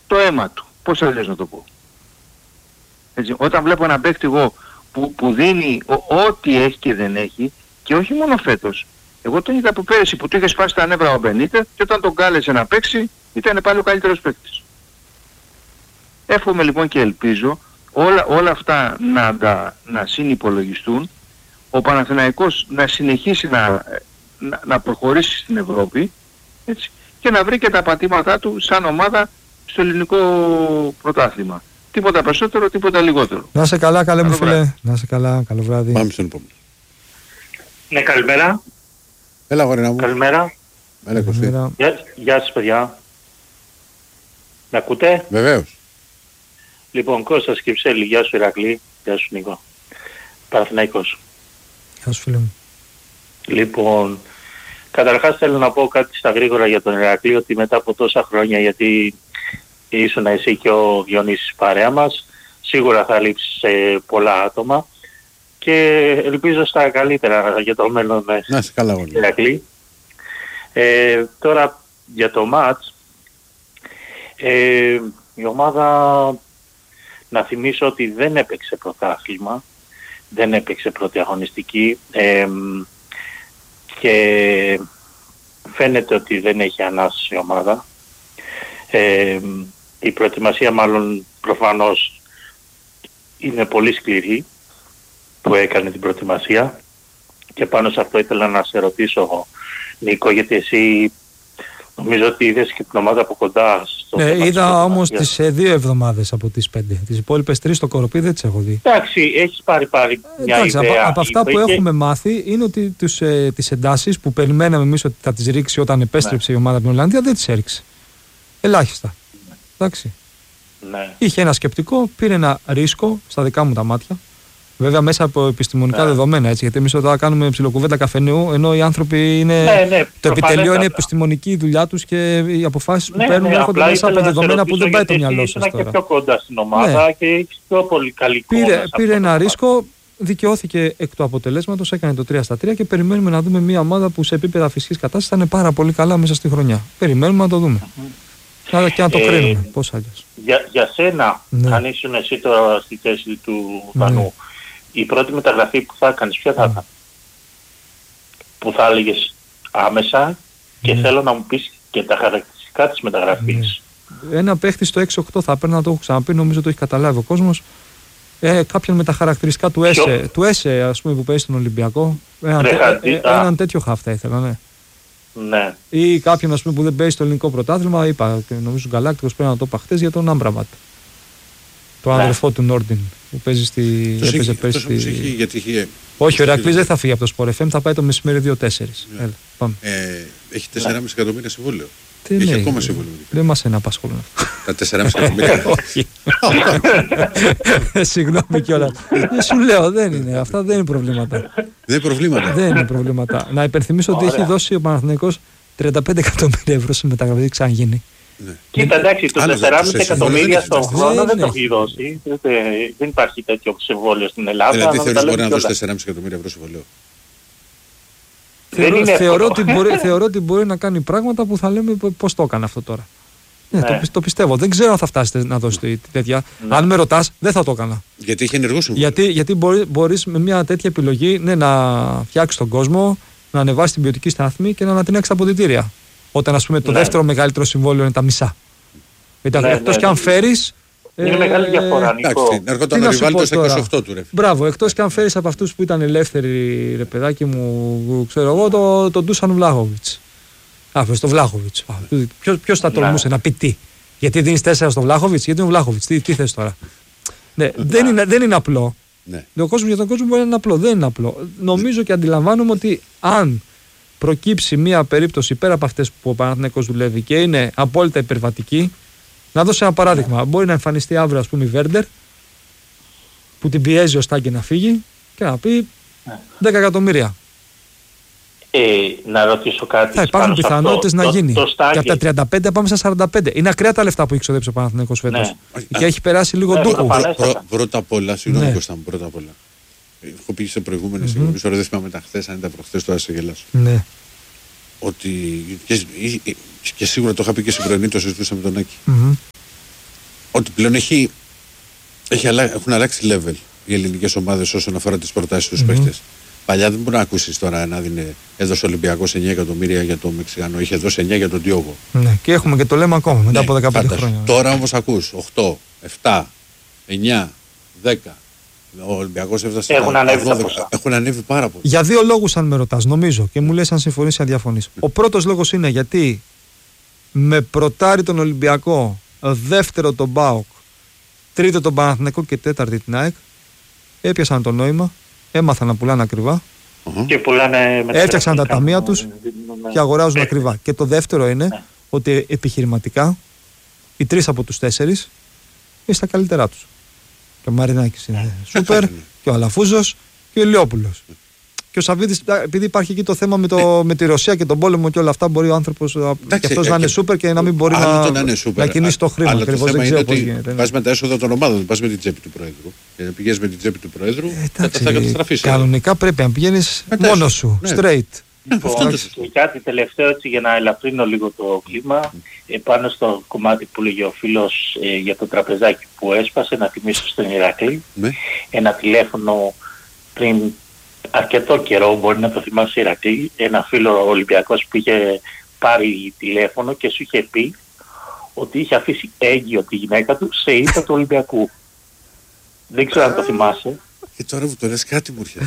το αίμα του. Πώς αλλιώς να το πω. Έτσι, όταν βλέπω έναν παίκτη εγώ που δίνει ό,τι έχει και δεν έχει, και όχι μόνο φέτος. Εγώ τον είδα από πέρυσι που του είχε σπάσει τα νεύρα ο Μπενίτεθ και όταν τον κάλεσε να παίξει ήταν πάλι ο καλύτερος παίκτης. Εύχομαι λοιπόν και ελπίζω όλα αυτά να συνυπολογιστούν, ο Παναθηναϊκός να συνεχίσει να προχωρήσει στην Ευρώπη, έτσι, και να βρει και τα πατήματά του σαν ομάδα στο ελληνικό πρωτάθλημα. Τίποτα περισσότερο, τίποτα λιγότερο. Να σε καλά, καλέ μου φίλε. Να σε καλά, καλό βράδυ. Πάμε στον επόμενο. Ναι, καλημέρα. Έλα, γορίνα μου. Καλημέρα. Έλα, Κωστή. Γεια σας, παιδιά. Με ακούτε? Βεβαίως. Λοιπόν, Κώστας Κυψέλη, γεια σου Ηρακλή, γεια σου Νίκο. Παναθηναϊκός. Γεια σου φίλε μου. Λοιπόν, καταρχάς θέλω να πω κάτι στα γρήγορα για τον Ηρακλή, ότι μετά από τόσα χρόνια, γιατί ήσουν εσύ και ο Διονύσης παρέα μας, σίγουρα θα λείψει σε πολλά άτομα και ελπίζω στα καλύτερα για το μέλλον με να είσαι καλά όλοι. Ηρακλή. Τώρα για το μάτς, η ομάδα, να θυμίσω ότι δεν έπαιξε πρωτάθλημα, δεν έπαιξε πρώτη αγωνιστική και φαίνεται ότι δεν έχει ανάσχεση η ομάδα. Η προετοιμασία μάλλον προφανώς είναι πολύ σκληρή που έκανε την προετοιμασία και πάνω σε αυτό ήθελα να σε ρωτήσω, Νίκο, γιατί εσύ νομίζω ότι είδες και την ομάδα από κοντά. Είδα όμως τις 2 εβδομάδες από τις 5. Τις υπόλοιπες 3 στο Κοροπή δεν τις έχω δει. Εντάξει, έχεις πάρει μια ιδέα. Από αυτά που έχουμε μάθει είναι ότι τις εντάσεις που περιμέναμε εμείς ότι θα τις ρίξει όταν επέστρεψε η ομάδα από την Ολλανδία δεν τις έριξε. Ελάχιστα. Εντάξει. Ναι. Είχε ένα σκεπτικό, πήρε ένα ρίσκο στα δικά μου τα μάτια. Βέβαια μέσα από επιστημονικά δεδομένα, έτσι, γιατί εμείς τώρα κάνουμε ψιλοκουβέντα καφενείου, ενώ οι άνθρωποι είναι. Το επιτελείο είναι επιστημονική η δουλειά τους και οι αποφάσεις που παίρνουν έρχονται μέσα από δεδομένα που δεν πάει το μυαλό σας. Ήσουν και πιο κοντά στην ομάδα και έχεις πιο πολύ καλή εικόνα. Πήρε ένα ρίσκο, δικαιώθηκε εκ του αποτελέσματος, έκανε το 3-3 και περιμένουμε να δούμε μια ομάδα που σε επίπεδα φυσικής κατάστασης θα είναι πάρα πολύ καλά μέσα στη χρονιά. Περιμένουμε να το δούμε. Και να το κρίνουμε. Πώς αλλιώς. Για σένα, αν ήσουν εσύ τώρα στη θέση του Βανού, η πρώτη μεταγραφή που θα έκανες, ποια θα ήταν? Που θα έλεγες άμεσα και θέλω να μου πεις και τα χαρακτηριστικά της μεταγραφής. Ένα παίχτη στο 6-8 θα έπαιρνα, το έχω ξαναπεί, νομίζω το έχει καταλάβει ο κόσμος. Κάποιον με τα χαρακτηριστικά του ΕΣΕ, ας πούμε, που παίζει στον Ολυμπιακό. Έναν τέτοιο χαφ θα ήθελα, ναι. Ναι. Ή κάποιον, ας πούμε, που δεν παίζει στο ελληνικό πρωτάθλημα, είπα, νομίζω Γκαλάκτικος πρέπει να το είπα χτες για τον Άμπραμπατ. Το αδερφό του Νόρντιν που παίζει έπαιζε πέρσι. Όχι, ο Ηρακλής δεν θα φύγει από το Sport FM, θα πάει το μεσημέρι 2-4. Έχει 4,5 εκατομμύρια συμβόλαιο. Έχει ακόμα συμβόλαιο. Δεν μας είναι απασχολούν αυτά. Τα 4,5 εκατομμύρια. Όχι. Συγγνώμη κιόλας. Σου λέω, δεν είναι. Αυτά δεν είναι προβλήματα. Δεν είναι προβλήματα. Να υπενθυμίσω ότι έχει δώσει ο Παναθηναϊκός 35 εκατομμύρια ευρώ σε μεταγραφή, δεν ξαναγίνει. Κοίτα, εντάξει, το 4,5 εκατομμύρια στον χρόνο δεν το έχει δώσει. Δεν υπάρχει τέτοιο συμβόλαιο στην Ελλάδα. Δηλαδή θεωρείς μπορεί να δώσει 4,5 εκατομμύρια ευρώ συμβόλαιο? Θεωρώ ότι μπορεί να κάνει πράγματα που θα λέμε πώς το έκανε αυτό τώρα. Το πιστεύω. Δεν ξέρω αν θα φτάσει να δώσει τέτοια. Αν με ρωτάς, δεν θα το έκανα. Γιατί έχει ενεργό συμβόλαιο. Γιατί μπορείς με μια τέτοια επιλογή να φτιάξεις τον κόσμο, να ανεβάσεις την ποιοτική στάθμη και να ανατινάξεις τα αποδυτήρια. Όταν, ας πούμε, το δεύτερο μεγαλύτερο συμβόλαιο είναι τα μισά. Εκτός και αν φέρεις. Είναι μεγάλη διαφορά, Νίκο. Εντάξει, έρχονταν ο Ριβάλτο στα 28 του, ρε. Μπράβο, εκτός και αν φέρεις από αυτούς που ήταν ελεύθεροι, ρε παιδάκι μου, ξέρω εγώ, τον Ντούσαν Βλάχοβιτς. Στο Βλάχοβιτς. Ποιος θα τολμούσε να πει τι? Γιατί δίνεις 4 στο Βλάχοβιτς, γιατί είναι ο Βλάχοβιτς, τι θες τώρα? Δεν είναι απλό. Για τον κόσμο μπορεί να είναι απλό. Δεν είναι απλό. Νομίζω και αντιλαμβάνομαι ότι αν προκύψει μια περίπτωση πέρα από αυτές που ο Παναθηναϊκός δουλεύει και είναι απόλυτα υπερβατική. Να δώσω ένα παράδειγμα. Μπορεί να εμφανιστεί αύριο, ας πούμε, η Βέρντερ που την πιέζει ο Στάγκη να φύγει και να πει 10 εκατομμύρια. Να ρωτήσω κάτι. Θα υπάρχουν πιθανότητες να γίνει. Και από τα 35 πάμε στα 45. Είναι ακραία τα λεφτά που έχει ξοδέψει ο Παναθηναϊκός φέτος. Και έχει περάσει λίγο ντούκου. Πρώτα απ' όλα, συγγνώμη Κώστα μου, πρώτα απ' όλα. Έχω πει σε προηγούμενες εκπομπές, δεν θυμάμαι τα χθες, αν ήταν προχθές, τώρα σε γελάσω. Ναι. Ότι και σίγουρα το είχα πει και στην πρωινή, το συζητούσα με τον Άκη. ότι πλέον έχουν αλλάξει level οι ελληνικές ομάδες όσον αφορά τις προτάσεις τους παίχτες. Παλιά δεν μπορεί να ακούσεις τώρα να δίνει, έδωσε ο Ολυμπιακός 9 εκατομμύρια για το Μεξικανό, είχε δώσει 9 για τον Διόγο. Ναι, και έχουμε και το λέμε ακόμα μετά από 15 χρόνια. Τώρα όμως ακούς 8, 7, 9, 10. Ο Ολυμπιακός έφτασε. Έχουν ανέβει πάρα πολύ. Για δύο λόγους, αν με ρωτάς, νομίζω, και μου λες αν συμφωνείς ή αν διαφωνείς. Ο πρώτος λόγος είναι γιατί με πρωτάρι τον Ολυμπιακό, δεύτερο τον ΠΑΟΚ, τρίτο τον Παναθηναϊκό και τέταρτη την ΑΕΚ, έπιασαν το νόημα, έμαθαν να πουλάνε ακριβά. Και πουλάνε έφτιαξαν τα ταμεία τους και αγοράζουν ακριβά. Και το δεύτερο είναι ότι επιχειρηματικά οι 3 από τους 4 είναι στα καλύτερά τους. Και ο Μαρινάκης είναι σούπερ, και ο Αλαφούζος και ο Ηλιόπουλος. Και ο Σαββίδης, επειδή υπάρχει εκεί το θέμα με τη Ρωσία και τον πόλεμο και όλα αυτά, μπορεί ο άνθρωπος και αυτός να είναι σούπερ και να μην μπορεί να κινήσει το χρήμα. Αλλά το θέμα είναι ότι πας με τα έσοδα των ομάδων, δεν πας με την τσέπη του Προέδρου. Και να πηγαίνεις με την τσέπη του Προέδρου, θα καταστραφείς. Κανονικά πρέπει να πηγαίνεις μόνος σου, straight. Λοιπόν, και κάτι τελευταίο έτσι για να ελαφρύνω λίγο το κλίμα, πάνω στο κομμάτι που λέγει ο φίλος για το τραπεζάκι που έσπασε, να θυμίσω στον Ηρακλή ένα τηλέφωνο πριν αρκετό καιρό, μπορεί να το θυμάσαι Ηρακλή, ένα φίλο Ολυμπιακός που είχε πάρει τηλέφωνο και σου είχε πει ότι είχε αφήσει έγκυο τη γυναίκα του σε ήττα του Ολυμπιακού. Δεν ξέρω αν το θυμάσαι. Και τώρα που το λες κάτι μου έρχεται.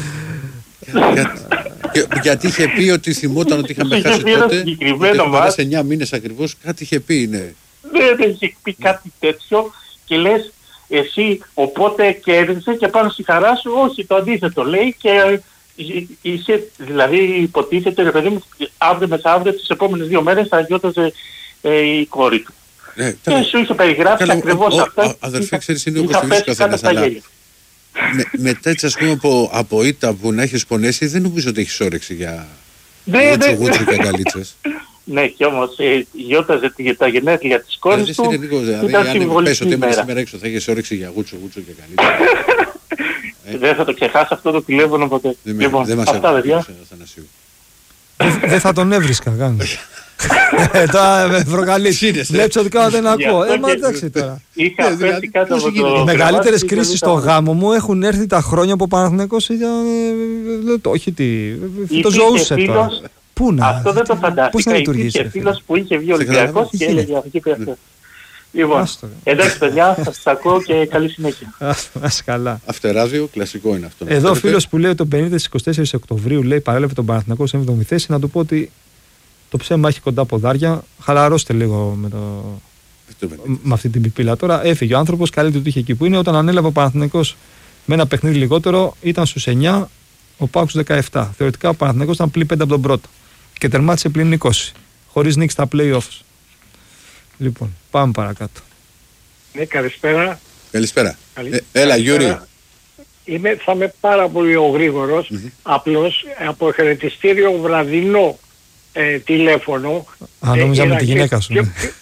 Γιατί είχε πει ότι θυμόταν ότι είχαμε χάσει τότε. Και 9 μήνες ακριβώς κάτι είχε πει, ναι. Δεν είχε πει κάτι τέτοιο και λες εσύ οπότε κέρδισε και πάνω στη χαρά σου, όχι, το αντίθετο λέει, και είσαι, δηλαδή υποτίθεται ρε παιδί μου, αύριο μεθαύριο τις επόμενες 2 μέρες θα γιώταζε η κόρη του. Και σου είχε περιγράψει ακριβώς αυτά. Αδερφέ, ξέρεις, είναι όπως το βρίσκει ο καθένας, αλλά μετά έτσι, ας πούμε, από ήττα που να έχεις πονέσει, δεν νομίζω ότι έχεις όρεξη για γούτσου και αγκαλίτσες. Ναι, και όμως γιώταζε τα γενέθλια της κόρης του. Δηλαδή, αν πες ότι έμενες σήμερα έξω, θα έχεις όρεξη για γούτσου και αγκαλίτσες. Δεν θα το ξεχάσω αυτό το τηλέφωνο ποτέ. Δεν μας αυτά, δεν θα τον έβρισκα καν. Τώρα με προκαλείς. Βλέπεις ότι κάνω δεν ακούω. Μα εντάξει τώρα. Είχα πέσει κάτω από το... Οι μεγαλύτερες κρίσεις στο γάμο μου έχουν έρθει τα χρόνια που ο Παναθηναϊκός ήταν... Όχι τι... Το ζωούσε τώρα. Πού να... Αυτό δεν το φαντάστηκα. Υπήρχε φίλος που είχε βγει Ολυμπιακός και έλεγε αυτή και αυτή. Λοιπόν, εντάξει παιδιά, θα σας ακούω και καλή συνέχεια. Ας καλά. Αυτεράδιο, κλασικό είναι αυτό. Εδώ ο φίλος που λέει ότι το 50 στις 24 Οκτωβρίου λέει παρέλαβε τον Παναθηναϊκό σε 7η θέση, να του πω ότι το ψέμα έχει κοντά ποδάρια. Χαλαρώστε λίγο με αυτή την πιπίλα τώρα. Έφυγε ο άνθρωπος, καλύτερο του είχε εκεί που είναι. Όταν ανέλαβε ο Παναθηναϊκός με ένα παιχνίδι λιγότερο, ήταν στους 9, ο ΠΑΟΚ στους 17. Θεωρητικά ο Παναθηναϊκός ήταν πλην 5 από τον πρώτο και τερμάτισε πλην 20, χωρίς νίκη στα play-offs. Λοιπόν, πάμε παρακάτω. Ναι, καλησπέρα. Καλησπέρα. Έλα, Γιούρι. Θα είμαι πάρα πολύ ο γρήγορος. Απλώς από χαιρετιστήριο βραδινό τηλέφωνο. Νόμιζα με τη γυναίκα σου.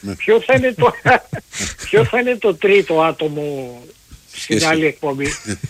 Ποιο θα είναι το τρίτο άτομο στην άλλη εκπομπή?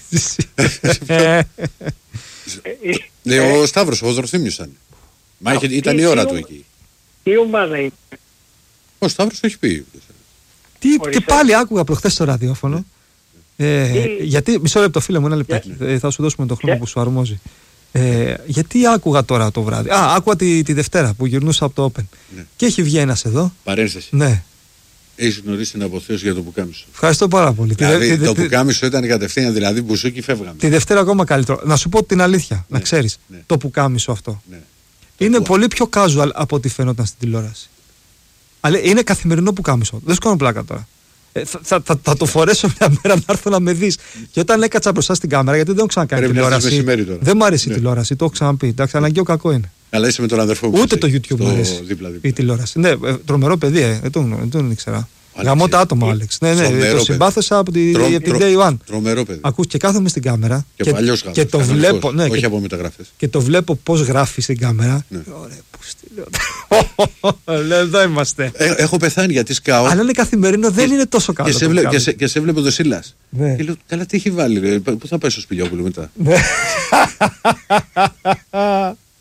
Ο Σταύρος, ο Δροθύμιος ήταν. Μα ήταν η ώρα του εκεί. Τι ομάδα είναι? Ο Σταύρος το έχει πει. Και πάλι άκουγα προχθές το ραδιόφωνο. Γιατί, μισό λεπτό φίλε μου, ένα λεπτάκι. Θα σου δώσουμε τον χρόνο που σου αρμόζει. Γιατί άκουγα τώρα το βράδυ? Άκουγα τη Δευτέρα που γυρνούσα από το Open. Και έχει βγει ένας εδώ. Παρένθεση. Ναι. Έχεις γνωρίσει την αποθέωση για το πουκάμισο. Ευχαριστώ πάρα πολύ. Δηλαδή, το πουκάμισο ήταν κατευθείαν, δηλαδή μπουσούκι φεύγαμε. Τη Δευτέρα ακόμα καλύτερο. Να σου πω την αλήθεια, να ξέρεις. Το πουκάμισο αυτό είναι πολύ πιο casual από ό,τι φαίνονταν στην τηλεόραση. Αλλά είναι καθημερινό πουκάμισο. Δεν σου κάνω πλάκα τώρα. Θα το φορέσω μια μέρα να έρθω να με δεις. Και όταν έκατσα μπροστά στην κάμερα, γιατί δεν έχω ξανακάνει τηλεόραση. Δεν μου αρέσει η τηλεόραση, το έχω ξαναπεί. Εντάξει, αναγκαίο κακό είναι. Αλλά είσαι με τον αδερφό μου. Ούτε το YouTube μου αρέσει. Η τηλεόραση. Ναι, τρομερό παιδί, δεν τον ήξερα. Γαμώ τα άτομα, Άλεξ. Ναι, το συμπάθησα από την Day One. Τρομερό παιδί. Ακούς και κάθομαι στην κάμερα. Και το βλέπω. Όχι από μεταγραφές. Και το βλέπω πώς γράφει στην κάμερα. Ωραία, πού στείλω. Εδώ είμαστε. Έχω πεθάνει γιατί σκάω. Αλλά είναι καθημερινό, δεν είναι τόσο καλό. Και σε βλέπω το Σίλας. Και λέω, καλά τι έχει βάλει, πού θα πάει στο Σπηλιόπουλο μετά?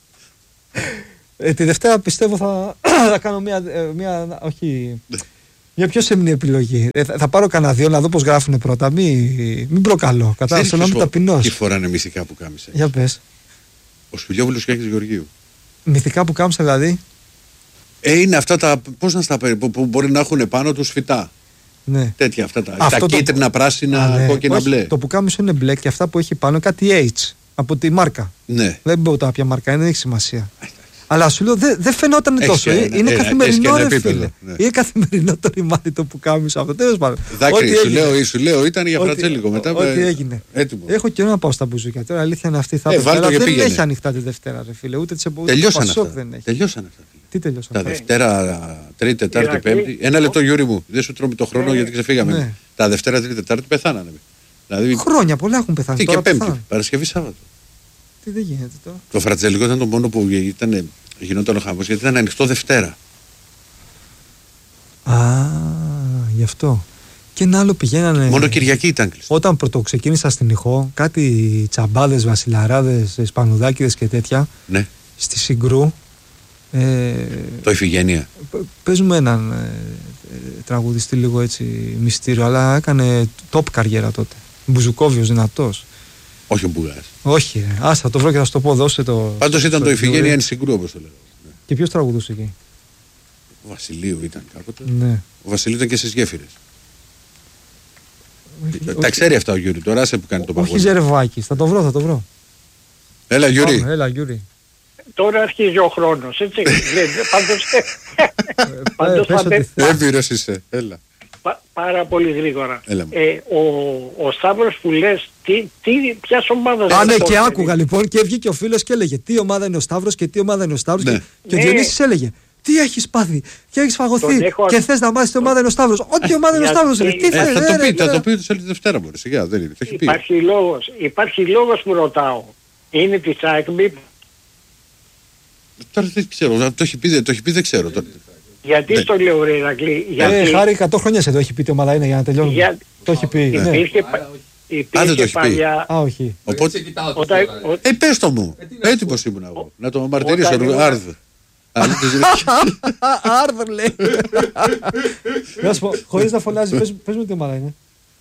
Τη Δευτέρα πιστεύω θα κάνω μια όχι... Μια πιο σεμνή επιλογή. Θα πάρω κανένα δύο να δω πώς γράφουνε πρώτα. Μην προκαλώ. Κατάλαβα να είμαι ταπεινός. Τι φοράνε μυθικά που κάμισα. Για πες. Ο Σπηλιόπουλος και ο Άκης Γεωργίου. Μυθικά που κάμισα δηλαδή. Είναι αυτά τα. Πώς να στα πει, που μπορεί να έχουν πάνω τους φυτά. Ναι. Τέτοια αυτά τα κίτρινα, πράσινα, κόκκινα, μπλε. Το που κάμισο είναι μπλε και αυτά που έχει πάνω κάτι H από τη μάρκα. Ναι. Δεν μπορώ τώρα ποια μάρκα είναι, δεν έχει σημασία. Αλλά σου λέω δεν φαινόταν τόσο. Είναι καθημερινό, ρε φίλε. Ναι. Είναι καθημερινό το ρημάδι το που κάμισο αυτό. Τέλος πάντων. Δάκρυ, σου λέω ήταν για φρατσέλικο μετά. Ό,τι έγινε. Έτοιμο. Έχω καιρό να πάω στα μπουζούκια. Τώρα αλήθεια είναι αυτή. Αλλά δεν έχει ανοιχτά τη Δευτέρα, ρε φίλε. Ούτε τις τελειώσαν αυτά. Τελειώσαν αυτά. Τι τελειώσαν. Τα Δευτέρα, Τρίτη, Τετάρτη, Πέμπτη. Ένα λεπτό, Γιούρι μου. Δεν σου τρώμε το χρόνο γιατί ξεφύγαμε. Τα Δευτέρα, Τρίτη, Τετάρτη πεθάνανε. Χρόνια πολλά έχουν πεθάνει. Τι και Πέμπτη, Παρασκευή, Σάββατο. Τι δεν γίνεται τώρα. Το φρατζελικό ήταν το μόνο που γινόταν ο χαμός γιατί ήταν ανοιχτό Δευτέρα. Α, γι' αυτό. Και ένα άλλο πηγαίνανε. Μόνο Κυριακή ήταν κλειστό. Όταν πρωτοξεκίνησα στην Ιχώ, κάτι τσαμπάδες, βασιλαράδες, σπανουδάκηδες και τέτοια. Ναι. Στη Συγκρού. Το Ιφηγένεια. Παίζουμε έναν τραγουδιστή λίγο έτσι μυστήριο, αλλά έκανε top καριέρα τότε. Μπουζουκόβιος δυνατός. Όχι ο Μπουγάς. Όχι, άστα το βρω και θα σου το πω, δώσε το. Πάντως ήταν το Ιφηγένεια εν Συγκρού, όπως το λέω. Και ποιος τραγουδούσε εκεί? Ο Βασιλείου ήταν κάποτε. Ναι. Ο Βασιλείου ήταν και στις γέφυρες. Τα ξέρει αυτά ο Γιούρι, τώρα άσε που κάνει το παγόνι. Όχι Ζερβάκης, θα το βρω. Έλα Γιούρι. Έλα Γιούρι. Τώρα αρχίζει ο χρόνος, έτσι. Πάντως Έβηρος είσαι, έλα. Πάρα πολύ γρήγορα. Έλα. Ο Σταύρος που λες, ποιας ομάδας... Α, ναι, και άκουγα λοιπόν και βγήκε ο φίλος και έλεγε τι ομάδα είναι ο Σταύρος και τι ομάδα είναι ο Σταύρος. Ναι. Και ο Διονύσης έλεγε τι έχεις πάθει και έχεις φαγωθεί και θες να μάθεις τι ομάδα είναι ο Σταύρος. Ό,τι ομάδα είναι ο Σταύρος. Θα το πει τη Δευτέρα μπορεί. Σιγά, δεν είναι. Υπάρχει λόγος που ρωτάω. Είναι τη ΑΕΚ μήπως? Τώρα δεν ξέρω. Το έχει πει, δεν ξέρω. Γιατί στο λέω ρε Ηρακλή? Χάρη 100 χρόνια σε το έχει πει τι ομάδα είναι για να τελειώνουμε. Το έχει πει. Υπήρχε παλιά... Α, όχι. Πες το μου. Έτοιμος ήμουν εγώ. Να το μαρτυρήσω. Άρδ. Άρδ λέει. Να σου πω, χωρίς να φωνάζει, πες μου τι ομάδα είναι.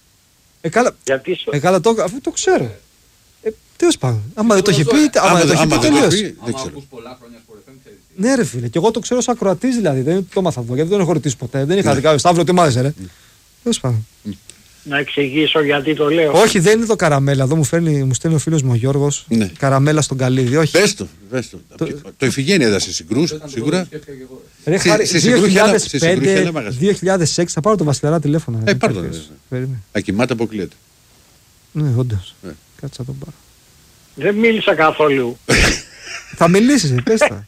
Καλά, αφού το ξέρω. Τέλος πάντων. Άμα δεν το έχει πει, τελείωσε. Ναι, ρε φίλε, και εγώ το ξέρω σαν Κροατής δηλαδή. Δεν το μάθα εδώ, γιατί δεν έχω ρωτήσει ποτέ. Δεν είχα δει κάποιο Σταύρο, τι μάθες, ρε. Τέλος πάντων. Να εξηγήσω γιατί το λέω. Όχι, δεν είναι το καραμέλα. Εδώ μου στέλνει ο φίλος μου ο Γιώργος. Ναι. Καραμέλα στον Καλύδι. Όχι. Πες το. Το Ιφηγένεια ήταν σε Συγκρούς, σίγουρα. Ρε χάρη, 2005-2006 θα πάρω το Βασιλερά τηλέφωνο. Πάρω το. Ακοιμάται, αποκλείεται. Ναι, όντως. Κάτσε να τον πάρω. Δεν μίλησα καθόλου. Θα μιλήσεις, πες τα.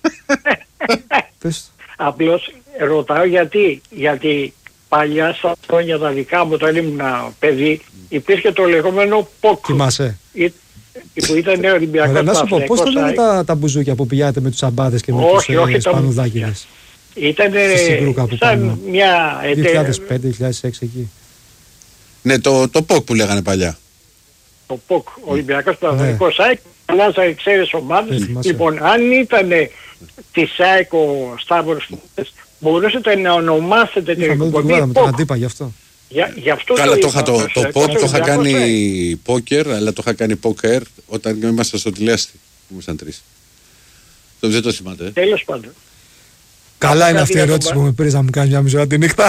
Απλώς ρωτάω γιατί παλιά στα χρόνια τα δικά μου όταν ήμουν παιδί υπήρχε το λεγόμενο ΠΟΚ. Θυμάσαι. Που ήταν Ολυμπιακός. Να σου πω, πώς το λένε τα μπουζούκια που πηγαίνετε με τους αμπάδες και με τους σπανουδάκιδες? Ήταν σαν μια 2005-2006 εκεί. Ναι, το ΠΟΚ που λέγανε παλιά. Το ΠΟΚ, Ολυμπιακός Παναθηναϊκός ΑΕΚ, αλλάζα ξέρεις ομάδες. Λοιπόν, αν ήταν της ΑΕΚ ο Σταύρος, μπορούσατε να ονομάσετε την εκπομπή με τον αντίπα γι' αυτό. Γι' αυτό καλά, το είχα κάνει πόκερ, αλλά το είχα κάνει πόκερ όταν ήμασταν στο τηλέστη. Ήμασταν τρεις. Δεν το θυμάται. Τέλος πάντων. Καλά είναι αυτή η ερώτηση που με πήρες να μου κάνει μια μισή ώρα τη νύχτα.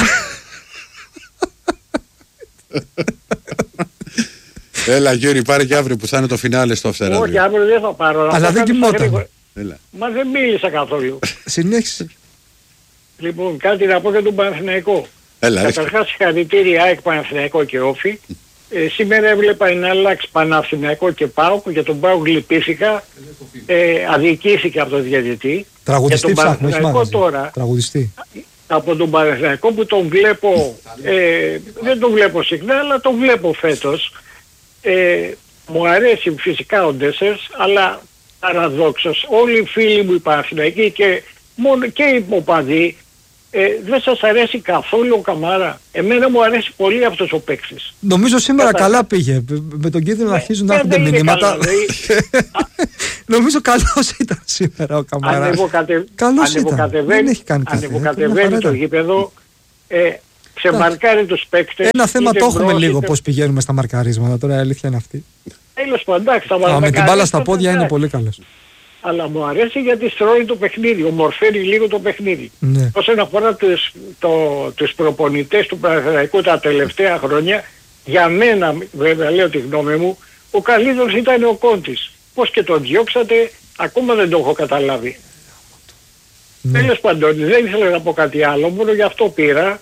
Έλα Γιούρι, πάρε και αύριο που θα είναι το φινάλε στο Αυτεράδιο. Όχι, αύριο δεν θα πάρω. Αλλά δεν κοιμόταν. Μα δεν μίλησα καθόλου. Συνέχισε. Λοιπόν, κάτι να πω για τον Παναθηναϊκό. Καταρχάς συγχαρητήρια ΑΕΚ, Παναθηναϊκό και Όφη. Σήμερα έβλεπα να αλλάξει Παναθηναϊκό και ΠΑΟΚ. Για τον ΠΑΟΚ λυπήθηκα. Αδικήθηκε από τον διαιτητή. Τραγουδιστή ψάχνω, όχι μάλλον. Τώρα, τραγουδιστή. Από τον Παναθηναϊκό που τον βλέπω, δεν τον βλέπω συχνά, αλλά τον βλέπω φέτος. Μου αρέσει φυσικά ο Ντέσσερς, αλλά παραδόξως όλοι οι φίλοι μου οι Παναθηναϊκοί και οι οπαδοί, δεν σας αρέσει καθόλου ο Καμάρα? Εμένα μου αρέσει πολύ αυτός ο παίκτης. Νομίζω σήμερα καλά πήγε. Με τον κίνδυνο να αρχίζουν να έρχονται μηνύματα. Νομίζω καλός ήταν σήμερα ο Καμάρα. Καλός ήταν. Δεν έχει κάνει καθένα. Ανεβοκατεβαίνει το γήπεδο. σε μαρκάρει τους παίκτες. Ένα θέμα είτε το έχουμε μπρος, λίγο είτε... πώς πηγαίνουμε στα μαρκαρίσματα. Τώρα η αλήθεια είναι αυτή. Τέλος πάντων, εντάξει, Με την μπάλα στα πόδια είναι πολύ καλός. Αλλά μου αρέσει γιατί στρώνει το παιχνίδι, ομορφαίνει λίγο το παιχνίδι. Ναι. Όσον αφορά τους προπονητές του Παναθηναϊκού τα τελευταία χρόνια, για μένα, βέβαια λέω τη γνώμη μου, ο καλύτερος ήταν ο Κόντης. Πώς και τον διώξατε, ακόμα δεν το έχω καταλάβει. Ναι. Τέλος πάντων, δεν ήθελα να πω κάτι άλλο, μόνο γι' αυτό πήρα.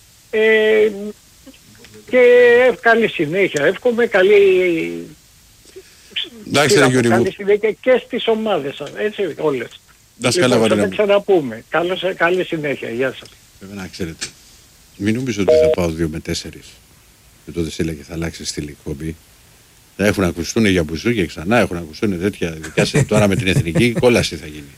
Και καλή συνέχεια. Εύχομαι καλή... Εντάξει, ρε Γιώργη μου. Καλή συνέχεια και στις ομάδες σας, έτσι όλες. Να σκάλα, θα Βαρύνα τα μου. ξαναπούμε. Καλή συνέχεια. Γεια σας. Βέβαια να ξέρετε. Μην νομίζω ότι θα πάω 2 με 4. Και τότε σε έλεγε θα αλλάξει στη εκπομπή. Θα έχουν ακουστούν για μπουζούκια ξανά, έχουν ακουστούν τέτοια. Ειδικά τώρα με την εθνική κόλαση θα γίνει.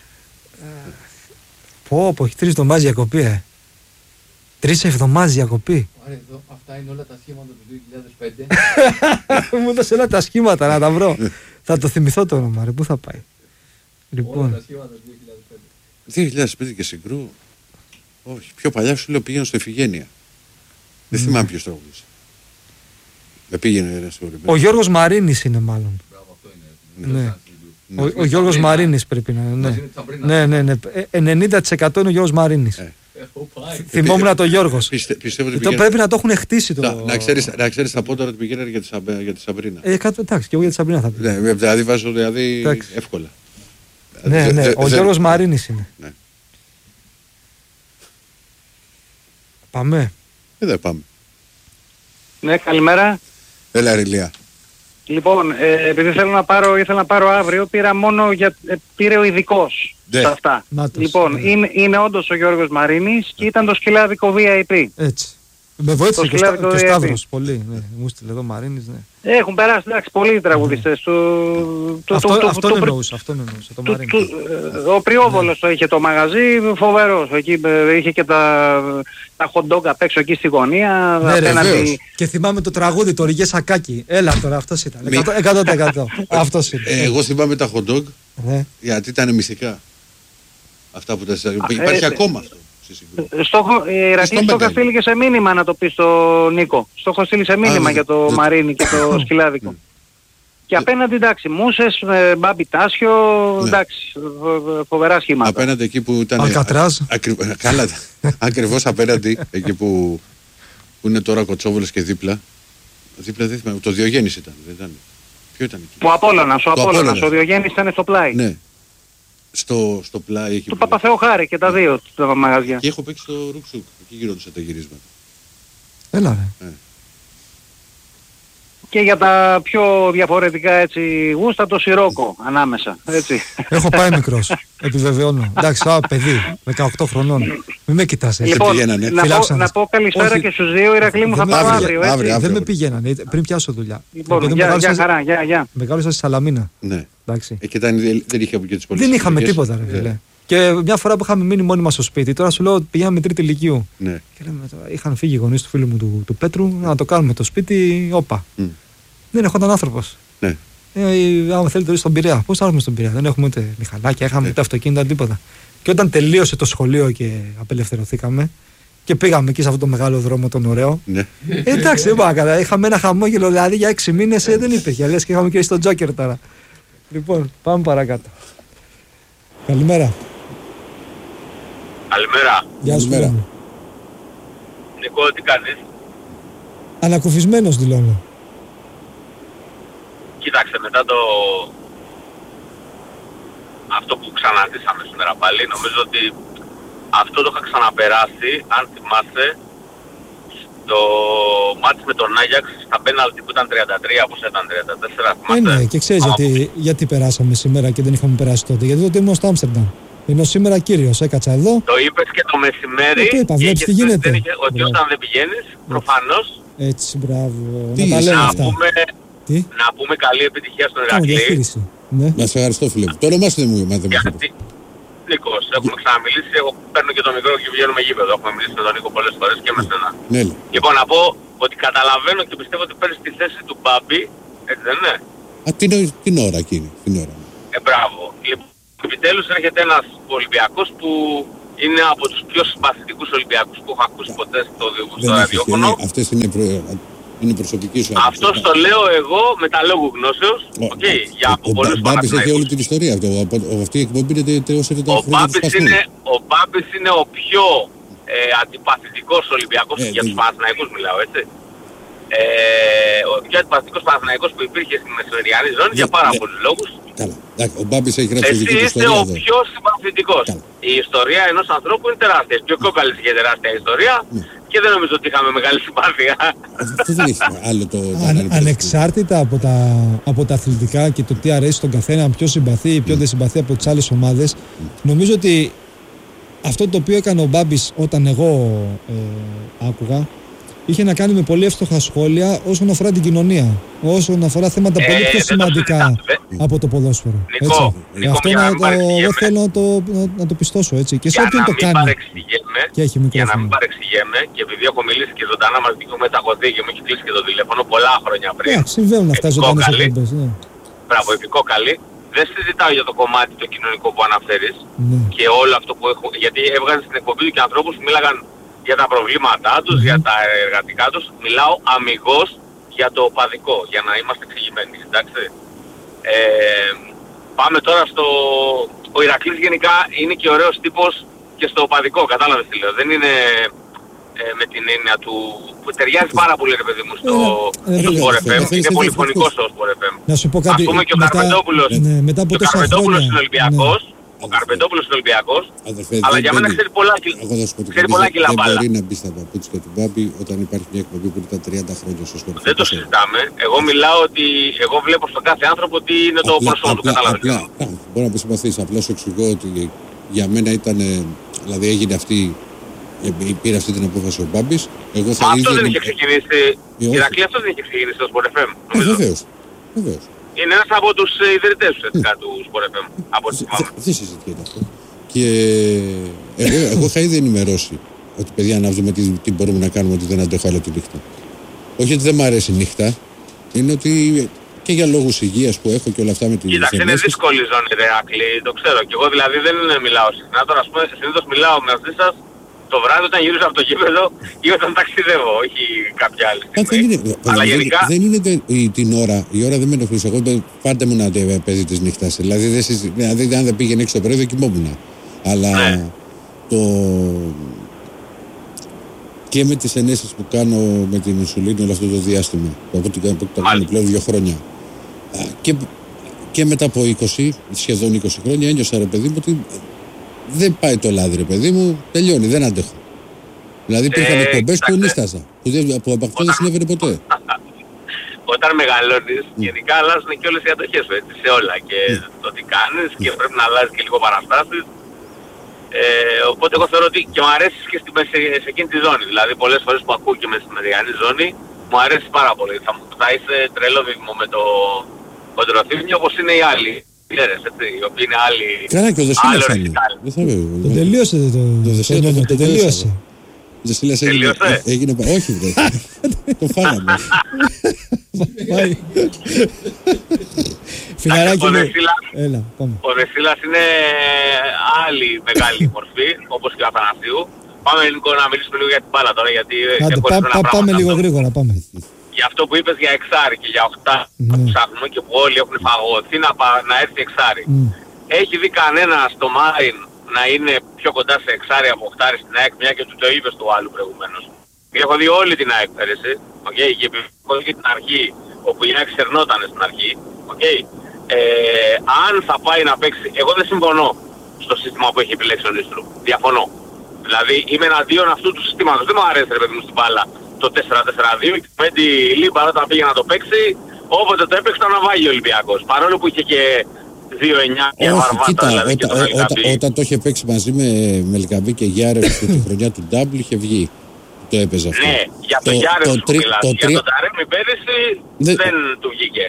Πω, έχει 3 εβδομάδες διακοπή, 3 εβδομάδες διακοπή. Άρα εδώ, αυτά είναι όλα τα σχήματα του 2005. Μου έδωσε όλα τα σχήματα να τα βρω. Θα το θυμηθώ το όνομα, ρε. Πού θα πάει. Όλα τα Λοιπόν, σχήματα του 2005. 2005 και Συγκρού. Όχι. Πιο παλιά σου λέω πήγαινε στο Ιφηγένεια. Δεν θυμάμαι ποιος τραγουδούσε. Δεν πήγαινε ένα στο ο Γιώργος Μαρίνης είναι μάλλον. Μπράβο, αυτό είναι. Ναι. Ναι. Ο Γιώργος Μαρίνης πρέπει να είναι. Μαζί με τη Σαμπρίνα. Ναι. 90% είναι ο Γιώργος Μαρίνης. Θυμόμουν το Γιώργος. Πιστεύω ότι Το πήγαινε. πρέπει να το έχουν χτίσει το. Να ξέρεις τα πόνταρα ότι πήγαινε για τη Σαμπρίνα. Εντάξει, και εγώ για τη Σαμπρίνα θα πει. Ναι, δηλαδή βάζω Εντάξει. εύκολα. Ναι, ο Γιώργος Μαρίνης είναι. Ναι. Πάμε. Εδώ πάμε. Ναι, καλημέρα. Έλα ρε Ηλία. Λοιπόν, επειδή ήθελα να πάρω αύριο, πήρα μόνο πήρε ο ειδικός Ναι. σε αυτά. Νάτος. Λοιπόν, είναι όντως ο Γιώργος Μαρίνης και ήταν το σκυλάδικο VIP. Έτσι. Με βοήθησε Το και σκυλάδικο ο VIP. Σταύρος πολύ. Ναι. Μου στείλε εδώ Μαρίνης. Ναι. Έχουν περάσει, εντάξει, πολλοί τραγουδιστές του... Αυτόν εννοούσα, το Μαρίνη. Ο Πριόβολος το είχε το μαγαζί, φοβερός. Εκεί είχε και τα hot dog απ' έξω εκεί στη γωνία. Ναι, ρε, βεβαίως. Και θυμάμαι το τραγούδι, το Ριγέ Σακάκι. Έλα τώρα, αυτός ήταν. 100%. Αυτός είναι. Εγώ θυμάμαι τα hot dog Ναι. γιατί ήταν μυστικά. Αυτά που τα υπάρχει ακόμα αυτό. στη Συγκρού. Ηρακλής το είχα στείλει και σε μήνυμα να το πει στο Νίκο. Στο έχω στείλει σε μήνυμα ναι. για το Μαρίνι και το σκυλάδικο. Και απέναντι εντάξει, Μούσες, Μπάμπι Τάσιο, εντάξει, φοβερά σχήματα. Απέναντι εκεί που ήταν. Αλκατράζ. Καλά, ακριβώς απέναντι εκεί που είναι τώρα Κοτσόβολος και δίπλα. Δίπλα δεν θυμάμαι, το Διογέννης ήταν, δεν ήταν. Ποιο ήταν εκεί. Ο Απόλλωνας, Απόλλωνας. ο Διογέννης ήταν στο πλάι. Ναι. Στο πλάι εκεί. Του Παπαθεό Χάρη και τα δύο τα μαγαζιά. Και έχω παίξει στο Ρουξούκ. Εκεί γινόντουσαν τα γυρίσματα. Έλα ρε. Και για τα πιο διαφορετικά έτσι γούστα το Σιρόκο ανάμεσα. Έτσι. Έχω πάει μικρός. Επιβεβαιώνω. Εντάξει, παιδί, 18 χρονών. Μην με κοιτάς έτσι. Λοιπόν, πηγαίνανε. να πω καλησπέρα Όχι. και στους δύο. Ηρακλή μου θα Δεν πάω με αύριο. αύριο, Έτσι. Δεν με πηγαίνανε πριν πιάσω δουλειά. Λοιπόν, Επειδή γεια χαρά, γεια. μεγάλωσα στη Σαλαμίνα. Ναι. Εντάξει. Και δεν είχε από και τις πολλές Δεν είχαμε επιλογές. τίποτα, ρε φίλε. Και μια φορά που είχαμε μείνει μόνοι μας στο σπίτι, τώρα σου λέω ότι πηγαίναμε τρίτη ηλικίου. Ναι. Και λέμε τώρα, είχαν φύγει οι γονείς του φίλου μου του Πέτρου να το κάνουμε το σπίτι, όπα. Δεν ερχόταν άνθρωπος. Ναι. Άμα θέλετε στον Πειραιά. Πώς θα έρθουμε στον Πειραιά. Δεν έχουμε ούτε μηχανάκια, είχαμε ούτε αυτοκίνητα, τίποτα. Και όταν τελείωσε το σχολείο και απελευθερωθήκαμε και πήγαμε εκεί σε αυτό το μεγάλο δρόμο τον ωραίο. Ναι. Εντάξει, δεν μπορώ να καταλάβω. Είχαμε ένα χαμόγελο δηλαδή για 6 μήνες δεν υπήρχε. Λες και είχαμε και στον Τζόκερ τώρα. Λοιπόν, πάμε παρακάτω. Καλημέρα. Καλημέρα. Γεια σου. Καλημέρα. φίλε μου. Νικό, τι κάνεις? Ανακουφισμένος δηλώνω. Κοίταξε, μετά αυτό που ξαναζήσαμε σήμερα πάλι, νομίζω ότι αυτό το είχα ξαναπεράσει, αν θυμάσαι, στο μάτς με τον Άγιαξ, στα πέναλτι που ήταν 33, όπως ήταν 34, θυμάσαι. Ναι, και ξέρεις γιατί περάσαμε σήμερα και δεν είχαμε περάσει τότε. Γιατί τότε ήμουν στο Άμστερνταμ. Ενώ σήμερα κύριος, έκατσα εδώ. Το είπες και το μεσημέρι, Το είπα, βλέπεις τι γίνεται. ότι όταν δεν πηγαίνεις, προφανώς, Έτσι, μπράβο. Τι Να τα λέμε να αυτά. πούμε, Τι, να πούμε καλή επιτυχία στον κάνω Ηρακλή. διαχείριση. Ναι. Να σε ευχαριστώ φίλε μου. Το όνομά σου δεν μου είπε. Γιατί, Νίκος, έχουμε ξαναμιλήσει, εγώ παίρνω και το μικρό και βγαίνουμε γήπεδο. Έχουμε μιλήσει με τον Νίκο πολλές φορές και με σένα. Ναι. Λοιπόν, να πω ότι καταλαβαίνω και πιστεύω ότι παίρνεις τη θέση του Μπάμπη, έτσι δεν είναι? Την ώρα εκείνη. Την ώρα. Μπράβο. Λοιπόν, επιτέλους έρχεται ένας Ολυμπιακός που είναι από τους πιο συμπαθητικούς Ολυμπιακούς που έχω ακούσει ποτέ στο ραδιόφωνο. Αυτές είναι προσωπική σου. Αυτό το λέω εγώ με τα λόγου γνώσεως. Ο Μπάμπης έχει όλη την ιστορία αυτό. Αυτή η εκπομπή είναι ως 7 χρόνια του Σπαθμού. Ο Μπάμπης είναι ο πιο αντιπαθητικός Ολυμπιακός, για τους Παναθηναϊκούς μιλάω, έτσι. Ο πιο αντιπαθητικός Παναθηναϊκός που υπήρχε στην μεσημεριανή ζώνη για πάρα πολλούς λόγους. Καλά. Ο Μπάμπης έχει γράψει δική του ιστορία. Εσύ είσαι ο πιο συμπαθητικός. Η ιστορία ενός ανθρώπου είναι τεράστια. Και ο Κόκαλης είχε τεράστια ιστορία και δεν νομίζω ότι είχαμε μεγάλη συμπάθεια. Αυτό δεν έχει άλλο το... Ανεξάρτητα από τα αθλητικά και το τι αρέσει στον καθένα, ποιο συμπαθεί ή ποιο δεν συμπαθεί από τις άλλες ομάδες, νομίζω ότι αυτό το οποίο έκανε ο Μπάμπης όταν εγώ άκουγα, είχε να κάνει με πολύ εύστοχα σχόλια όσον αφορά την κοινωνία. Όσον αφορά θέματα πολύ πιο σημαντικά από το ποδόσφαιρο. Νικό, αυτό εγώ θέλω να το πιστώσω έτσι. Και σε όποιον το κάνει. Και έχει μικρόφωνο. Για να μην παρεξηγέμαι, και επειδή έχω μιλήσει και ζωντανά μαζί του με τα κωδί και μου έχει κλείσει και το τηλέφωνο πολλά χρόνια πριν. Συμβαίνουν αυτά ζωντανές εκπομπές. Μπράβο, επικόκαλη. Δεν συζητάω για το κομμάτι το κοινωνικό που αναφέρεις και όλο αυτό που έχω. Γιατί έβγαζε στην εκπομπή του και ανθρώπους που μίλαγαν για τα προβλήματά τους, για τα εργατικά τους. Μιλάω αμιγώς για το οπαδικό, για να είμαστε εξηγημένοι, εντάξει. Πάμε τώρα στο... Ο Ηρακλής γενικά είναι και ωραίος τύπος και στο οπαδικό, κατάλαβες τι λέω. Δεν είναι με την έννοια του... που ταιριάζει πάρα πολύ ρε παιδί μου στο Sport FM. Είναι πολυφωνικός στο Sport FM. Να σου πω κάτι. Ας πούμε και ο Καρπεντόπουλος. Ο Καρπεντόπουλος είναι Ολυμπιακός. Ο Καρπεντόπουλος είναι Ολυμπιακός, αλλά για μένα ξέρει πολλά κιλά μπάλα. Δεν μπορεί να μπει στα παπούτσια του Μπάμπη όταν υπάρχει μια εκπομπή που ήταν 30 χρόνια στο Sport. Δεν το συζητάμε. Εγώ μιλάω ότι εγώ βλέπω στον κάθε άνθρωπο τι είναι το πρόσωπο του, κατάλαβες. Μπορώ να με συμπαθείς, απλά σου εξηγώ ότι για μένα ήταν, δηλαδή έγινε αυτή, πήρε αυτή την απόφαση ο Μπάμπης. Αυτό δεν είχε ξεκινήσει, Ηρακλή, αυτό δεν είχε ξεκινήσει στο Sport FM. Βεβαίως. Είναι ένας από τους ιδρυτές ουσιαστικά του Sport FM, από ό,τι θυμάμαι. Δεν συζητιέται αυτό. Και εγώ είχα ήδη ενημερώσει ότι παιδιά να δούμε τι μπορούμε να κάνουμε, ότι δεν αντέχω άλλο τη νύχτα. Όχι ότι δεν μου αρέσει η νύχτα, είναι ότι και για λόγους υγείας που έχω και όλα αυτά με την... Κοίταξε, είναι δύσκολη ζώνη ρε Άκλη, το ξέρω. Και εγώ δηλαδή δεν μιλάω συχνά. Τώρα ας πούμε συνήθως μιλάω μαζί σας το βράδυ όταν γυρίζω από το γήπεδο ή όταν ταξιδεύω, όχι κάποια άλλη στιγμή. Αλλά γενικά... Δεν είναι την ώρα, η ώρα δεν με ενοχλούσε. Εγώ πάρτε μου ένα παιδί της νύχτας. Δηλαδή αν δεν πήγαινε έξω το πρωί, κοιμόμουν. Αλλά και με τις ενέσεις που κάνω με την ινσουλίνη όλο αυτό το διάστημα, που το κάνω πλέον 2 χρόνια. Και μετά από 20, σχεδόν 20 χρόνια, ένιωσα ρε παιδί μου ότι δεν πάει το λάδι ρε παιδί μου, τελειώνει, δεν αντέχω. Δηλαδή υπήρχαν εκπομπές που νύστασα, που από αυτό δεν συνέβαινε ποτέ. Όταν μεγαλώνεις, γενικά αλλάζουν και όλες οι ατοχές σου, έτσι, σε όλα. Και το τι κάνεις και πρέπει να αλλάζεις και λίγο παραστάσεις. Οπότε εγώ θεωρώ ότι και μου αρέσει και σε εκείνη τη ζώνη. Δηλαδή πολλές φορές που ακούω και με στη μεριανή ζώνη, μου αρέσει πάρα πολύ. Θα είσαι τρελό δείγμο με το κοντροθύμιο όπως είναι οι άλλοι. Ξέρεις, έτσι, οι οποίοι είναι άλλοι... Καλά και ο Δεσίλας είναι. Το τελείωσε το τελείωσε. Ο Δεσίλας έγινε... Όχι βρε. Το φάγαμε. Φιλαράκι μου. Ο Δεσίλας είναι άλλη μεγάλη μορφή, όπως και ο Αθανασίου. Πάμε λίγο να μιλήσουμε λίγο για την μπάλα τώρα, γιατί... Πάμε λίγο γρήγορα, πάμε. Για αυτό που είπες για εξάρι και για οχτά που ψάχνουμε και που όλοι έχουν φαγωθεί να έρθει εξάρι. Έχει δει κανένα στο Μάριν να είναι πιο κοντά σε εξάρι από οχτάρι στην ΑΕΚ, μια και του το είπες του άλλου προηγουμένως. Και έχω δει όλη την ΑΕΚ πέρυσι, και επιβεβαιώνει και την αρχή, όπου η ΑΕΚ σερνόταν στην αρχή. Αν θα πάει να παίξει, εγώ δεν συμφωνώ στο σύστημα που έχει επιλέξει ο Νίστρου. Διαφωνώ. Δηλαδή είμαι εναντίον αυτού του συστήματος. Δεν μου αρέσει ρε παιδί μου στην μπάλα το 4-4-2 και με τη Λίμπα όταν πήγε να το παίξει, όποτε το έπαιξε ήταν ναυάγιο ο Ολυμπιακός. Παρόλο που είχε και 2-9 και βαρβάτα. Δηλαδή, όταν το είχε παίξει μαζί με Λικαμπή και Γιάρε τη χρονιά του Ντάμπλ είχε βγει. Το έπαιζε αυτό. Ναι, για το Γιάρε σου μιλάς. Για τον Ταρέμι πέρυσι δεν του βγήκε.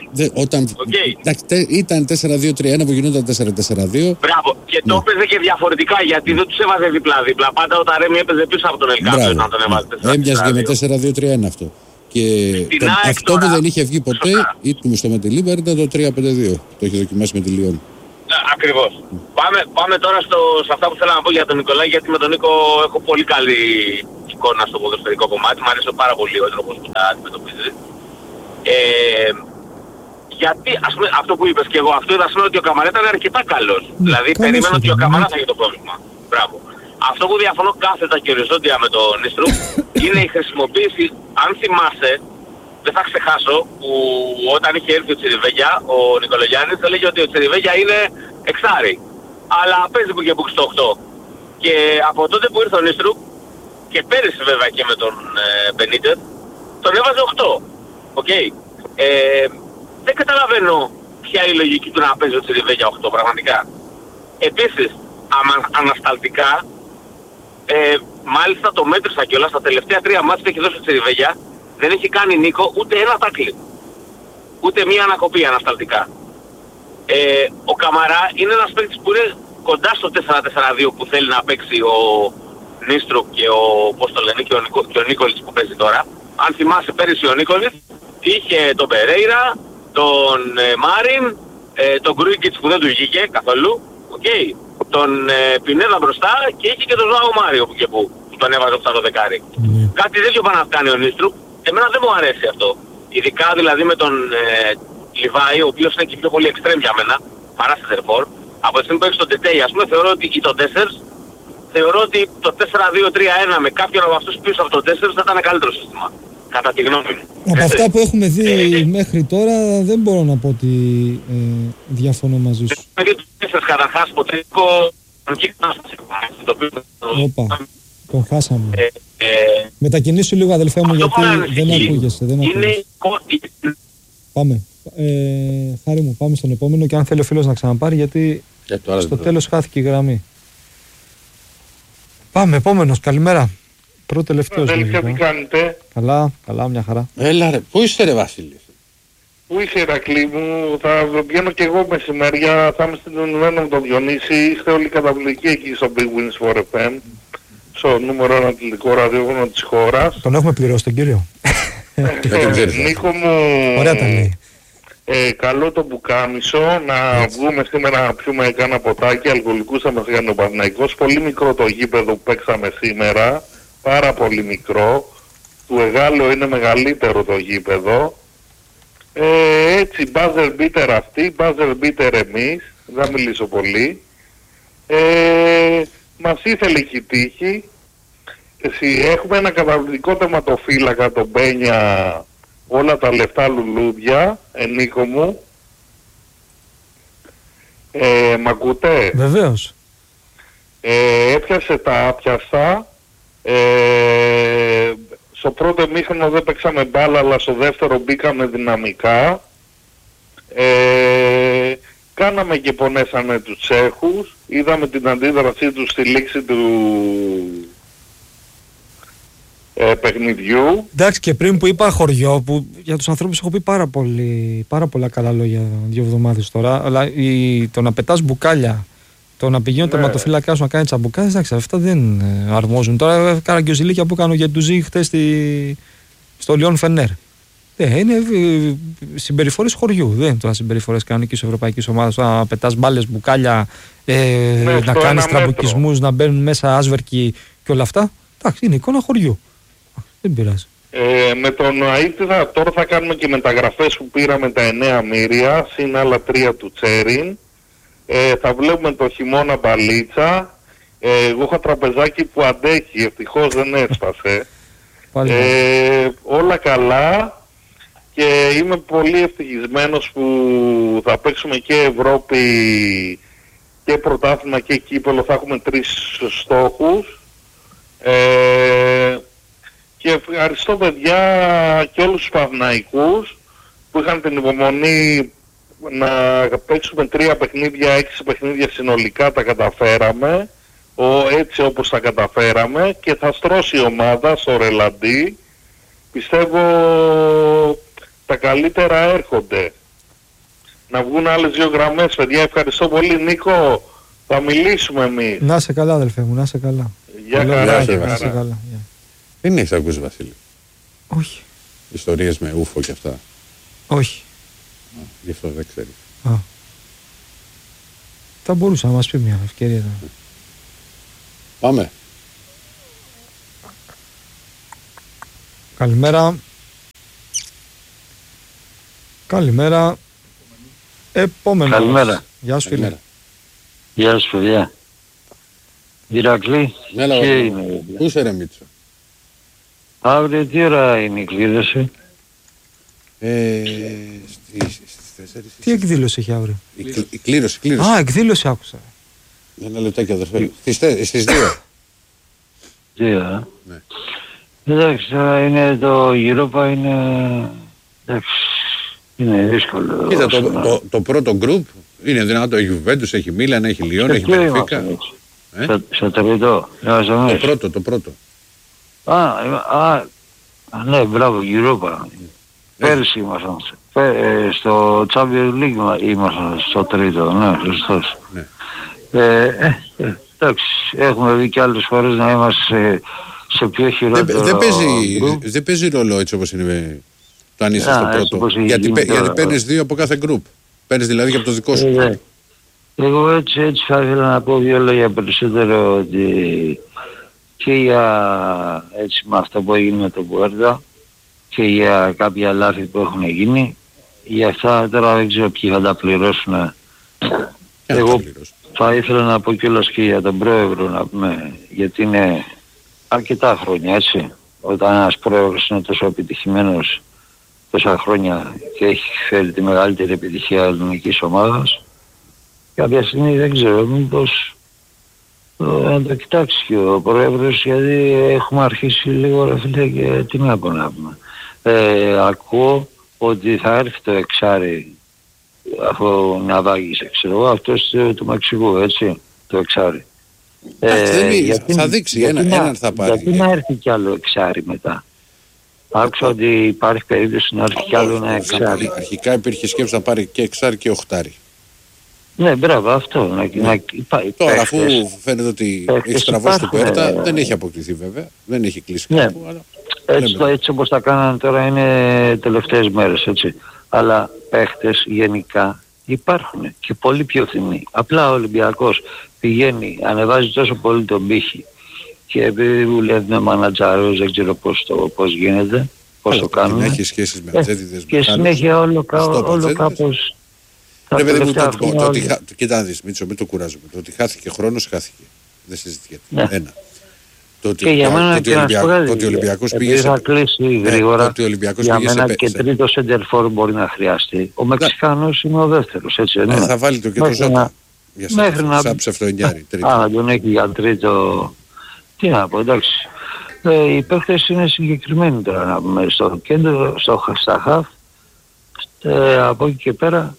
Ήταν 4-2-3-1 που γινόταν 4-4-2. Μπράβο. Και το έπαιζε και διαφορετικά γιατί δεν τους έβαζε διπλά-διπλά. Πάντα ο Ταρέμι έπαιζε πίσω από τον Ελκάπη όταν τον έβαζε 4-4-2. Έμοιαζε με 4-2-3-1 αυτό. Και αυτό που δεν είχε βγει ποτέ, ήτοιμο στο με τη Λίμπα, ήταν το 3-5-2. Το είχε δοκιμάσει με τη Λιόν. Ακριβώς. Πάμε τώρα σε αυτά που θέλω να πω για τον Νικολάκη, γιατί με τον Νίκο έχω πολύ καλή εικόνα στο ποδοσφαιρικό κομμάτι. Μου αρέσει πάρα πολύ ο τρόπος που τα αντιμετωπίζει. Γιατί, ας πούμε, αυτό που είπες και εγώ, αυτό είδα σήμερα ότι ο Καμαρά ήταν αρκετά καλός. Δηλαδή περίμενα ότι ο Καμαρά θα έχει το πρόβλημα. Μπράβο. Αυτό που διαφωνώ κάθετα και οριζόντια με τον Νίστρου είναι η χρησιμοποίηση, αν θυμάσαι, δεν θα ξεχάσω, που όταν είχε έρθει ο Τσιριβέγια, ο Νικολογιάννης έλεγε ότι ο Τσιριβέγια είναι εξάρι. Αλλά παίζει που και που στο 8. Και από τότε που ήρθε ο Νίστρου, και πέρυσι βέβαια και με τον Μπενίτες, τον έβαζε 8. Okay. Δεν καταλαβαίνω ποια είναι η λογική του να παίζει ο Τσιριβέγια 8 πραγματικά. Επίσης, ανασταλτικά, μάλιστα το μέτρησα κιόλας, στα τελευταία 3 μάτς που έχει δώσει ο Τσιριβέγια, δεν έχει κάνει Νίκο ούτε ένα τάκλι. Ούτε μία ανακοπή ανασταλτικά. Ο Καμαρά είναι ένας παίκτης που είναι κοντά στο 4-4-2 που θέλει να παίξει ο Νίστρου και ο, πώς το λένε, και ο Νίκολιτς που παίζει τώρα. Αν θυμάσαι πέρυσι ο Νίκολιτς είχε τον Περέιρα, τον Μάριν, τον Γκρούγκιτς που δεν του βγήκε καθόλου, okay, τον Πινέδα μπροστά και είχε και τον Ζωάο Μάριο που και που τον έβαζε από το δεκάρι. Κάτι τέτοιο πάνε να κάνει ο Νίστρου. Εμένα δεν μου αρέσει αυτό. Ειδικά δηλαδή με τον Λιβάη, ο οποίος είναι και πιο πολύ εξτρέμ για μένα, παρά σεντερφόρ. Από τη στιγμή που έχει τον Τετέι, ας πούμε, θεωρώ ότι, ή τον 4, θεωρώ ότι το 4-2-3-1 με κάποιον από αυτούς πίσω από τον 4 θα ήταν καλύτερο σύστημα. Κατά τη γνώμη μου. Από αυτά που έχουμε δει μέχρι τώρα δεν μπορώ να πω ότι διαφωνώ μαζί σου. Καταρχάς, ποτέ Όπα, τον χάσαμε. Μετακινήσου λίγο αδελφέ μου γιατί δεν ακούγεσαι. Πάμε. Χάρη μου, πάμε στον επόμενο και αν θέλει ο φίλος να ξαναπάρει γιατί στο τέλος χάθηκε η γραμμή. Πάμε, επόμενος, καλημέρα. Πρώτο τελευταίος. Αδέλφια, τι κάνετε? Καλά, καλά, μια χαρά. Έλα ρε, πού είσαι ρε Βασίλη? Πού είσαι Ηρακλή μου, θα βγαίνω κι εγώ μεσημέρια, θα είμαι συνδεδεμένο με τον Διονύση, είστε όλοι καταπληκτικοί εκεί στο Big Wins for FM, στο νούμερο 1 αθλητικό ραδιόφωνο της χώρας. Τον έχουμε πληρώσει τον κύριο. Νίκο μου, ωραία τα λέει. Καλό το μπουκάμισο, να βγούμε σήμερα να πιούμε κάνα ποτάκι, αλκοολικούς θα μας κάνει ο Παναθηναϊκός, πολύ μικρό το γήπεδο που παίξαμε σήμερα, πάρα πολύ μικρό, του Εγάλεο είναι μεγαλύτερο το γήπεδο. Έτσι, buzzer beater αυτοί, buzzer beater εμείς, δεν θα μιλήσω πολύ. Μας ήθελε και η τύχη. Έχουμε ένα καταπληκτικό τερματοφύλακα, τον Μπένια, όλα τα λεφτά λουλούδια, Νίκο μου. Μ' ακούτε? Βεβαίως. Έπιασε τα άπιαστα. Στο πρώτο ημίχρονο δεν παίξαμε μπάλα, αλλά στο δεύτερο μπήκαμε δυναμικά. Κάναμε και πονέσαμε τους Τσέχους. Είδαμε την αντίδρασή τους στη λήξη του παιχνιδιού. Εντάξει, και πριν που είπα χωριό, που για τους ανθρώπους έχω πει πάρα πολλά καλά λόγια 2 εβδομάδες τώρα, αλλά το να πετάς μπουκάλια, το να πηγαίνει ο τερματοφύλακας σου να κάνει τσαμπουκάδες, εντάξει, αυτά δεν αρμόζουν. Τώρα έκανα και ο Ζηλίκια που κάνω για του Ζή χτες στο Λιόν Φενέρ. Είναι συμπεριφορές χωριού. Δεν είναι τώρα συμπεριφορές κανονικής ευρωπαϊκής ομάδας. Να πετάς μπάλες, μπουκάλια, να κάνεις τραμπουκισμούς, να μπαίνουν μέσα άσβερκοι και όλα αυτά. Εντάξει, είναι εικόνα χωριού. Δεν πειράζει. Με τον Αίτηδα τώρα θα κάνουμε και μεταγραφές που πήραμε τα 9 μοίρια, συν άλλα 3 του Τσέριν. Θα βλέπουμε το χειμώνα μπαλίτσα. Εγώ είχα τραπεζάκι που αντέχει, ευτυχώς δεν έσπασε. Όλα καλά και είμαι πολύ ευτυχισμένος που θα παίξουμε και Ευρώπη και πρωτάθλημα και κύπελλο. Θα έχουμε 3 στόχους. Και ευχαριστώ παιδιά και όλους τους Παναθηναϊκούς που είχαν την υπομονή να παίξουμε 3 παιχνίδια, 6 παιχνίδια συνολικά, τα καταφέραμε έτσι όπως τα καταφέραμε και θα στρώσει η ομάδα στο ρελαντί. Πιστεύω τα καλύτερα έρχονται. Να βγουν άλλες 2 γραμμές παιδιά. Ευχαριστώ πολύ Νίκο, θα μιλήσουμε εμείς. Να είσαι καλά αδελφέ μου, να είσαι καλά. Γεια καλά. Δεν έχεις ακούσει Βασίλη? Όχι. Ιστορίες με ούφο και αυτά? Όχι. Γι' αυτό δεν ξέρεις. Θα μπορούσε να μας πει μια ευκαιρία. Πάμε. Καλημέρα. Καλημέρα. Επόμενος. Καλημέρα. Γεια σου φίλε. Γεια σου παιδιά. Ηρακλή, Έλα, και είναι. πού είσαι ρε Μίτσο? Αύριο τι ώρα είναι η κλήρωση? Στις 4. Τι εκδήλωση έχει αύριο? Η κλήρωση. Α, εκδήλωση άκουσα. Ένα λεπτάκι αδερφέ. Στις 2. 2. Ναι. Εντάξει, τώρα είναι το Europa είναι... Εντάξει, είναι δύσκολο. Κοίτα, το πρώτο γκρουπ είναι δυνατό. Έχει Juventus, έχει Μίλαν, έχει Λιόν, έχει Μπενφίκα. Στο τρίτο. Το πρώτο. Ναι, μπράβο, Europa. Πέρσι ήμασταν. Στο Champions League ήμασταν στο τρίτο, ναι, σωστός. Ναι. Εντάξει, έχουμε δει και άλλες φορές να είμαστε σε πιο χειρότερο. Δεν παίζει ρόλο έτσι όπως είναι το αν είσαι στο πρώτο. Γιατί παίρνεις 2 από κάθε γκρουπ. Παίρνεις δηλαδή και από το δικό σου. Εγώ έτσι θα ήθελα να πω 2 λόγια περισσότερο, ότι και για έτσι με αυτό που έγινε με τον Πουέρτα και για κάποια λάθη που έχουν γίνει, για αυτά τώρα δεν ξέρω ποιοι θα τα πληρώσουν. Εγώ θα ήθελα να πω κιόλας και για τον πρόεδρο να πούμε, γιατί είναι αρκετά χρόνια έτσι, όταν ένας πρόεδρος είναι τόσο επιτυχημένος τόσα χρόνια και έχει φέρει τη μεγαλύτερη επιτυχία ελληνικής ομάδας, κάποια στιγμή δεν ξέρω, μήπως να το κοιτάξει και ο πρόεδρος, γιατί έχουμε αρχίσει λίγο ρε φίλε και τι να πω να πούμε. Ακούω ότι θα έρθει το εξάρι, αφού να βάγισε, ξέρω εγώ, αυτός του Μεξικού, έτσι, το εξάρι. Θα δείξει, έναν θα πάρει. Γιατί να έρθει κι άλλο εξάρι μετά? Άκουσα ότι υπάρχει περίπτωση να έρθει κι άλλο ένα εξάρι. Αρχικά υπήρχε σκέψη να πάρει και εξάρι και οχτάρι. Ναι, μπράβο, αυτό. Τώρα αφού φαίνεται ότι έχει στραβώσει το Πουέρτα, δεν έχει αποκτηθεί βέβαια, δεν έχει κλείσει κάπου. Έτσι όπως τα κάνανε τώρα είναι τελευταίες μέρες, έτσι. Αλλά παίχτες γενικά υπάρχουν και πολύ πιο φθηνοί. Απλά ο Ολυμπιακός πηγαίνει, ανεβάζει τόσο πολύ τον πύχη και επειδή δουλεύει με μανατζάρους, δεν ξέρω πώς γίνεται, πώς το κάνουν. Έχει σχέσεις με ατζέντιδες. Και συνέχεια όλο κάπως... Ρε παιδί μου, κοίτα να δεις, Μίτσο, μην το κουράζουμε. Το ότι χάθηκε χρόνος, χάθηκε. Δεν συζητιέται. Ένα. Και για μένα το ότι ο Ολυμπιακός πήγε θα κλείσει γρήγορα. Για μένα και τρίτο σεντερφόρ μπορεί να χρειαστεί. Ο Μεξικάνος είναι ο δεύτερος, έτσι. Θα βάλει το και το Ζώτα. Σαν ψευτοεννιάρη. Να τον έχει για τρίτο. Τι να πω, εντάξει. Οι παίχτες είναι συγκεκριμένοι τώρα να πούμε. Στο κέντρο, στα χαφ. Από εκεί και πέρα.